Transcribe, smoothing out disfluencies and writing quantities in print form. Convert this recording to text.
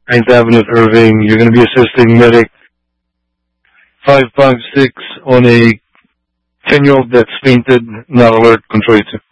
9th Avenue at Irving. You're going to be assisting medic 556 on a 10-year-old that's fainted, not alert, control 2.